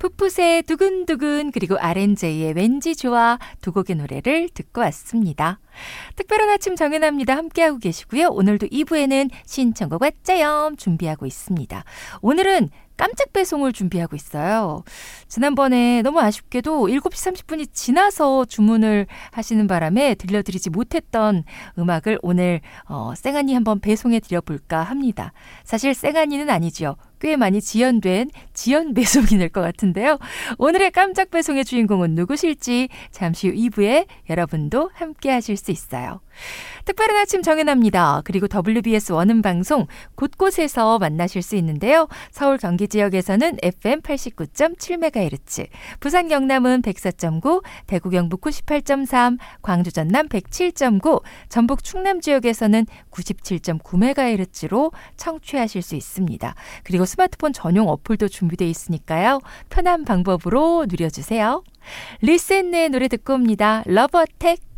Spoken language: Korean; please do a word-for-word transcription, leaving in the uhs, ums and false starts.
풋풋의 두근두근 그리고 알엔제이의 왠지 좋아 두 곡의 노래를 듣고 왔습니다. 특별한 아침 정연아입니다. 함께하고 계시고요. 오늘도 이 부에는 신청곡 왔자염 준비하고 있습니다. 오늘은 깜짝 배송을 준비하고 있어요. 지난번에 너무 아쉽게도 일곱 시 삼십 분이 지나서 주문을 하시는 바람에 들려드리지 못했던 음악을 오늘 어, 쌩안이 한번 배송해 드려볼까 합니다. 사실 쌩안이는 아니죠. 꽤 많이 지연된 지연 배송이 될 것 같은데요. 오늘의 깜짝 배송의 주인공은 누구실지 잠시 후 이 부에 여러분도 함께 하실 수 있어요. 특별한 아침 정연아입니다. 그리고 더블유비에스 원음방송 곳곳에서 만나실 수 있는데요. 서울 경기 지역에서는 에프엠 팔십구 점 칠 메가헤르츠, 부산 경남은 백사 점 구, 대구 경북 구십팔 점 삼, 광주 전남 백칠 점 구, 전북 충남 지역에서는 구십칠 점 구 메가헤르츠로 청취하실 수 있습니다. 그리고 스마트폰 전용 어플도 준비되어 있으니까요. 편한 방법으로 누려주세요. 리센의 노래 듣고 옵니다. 러브 어택.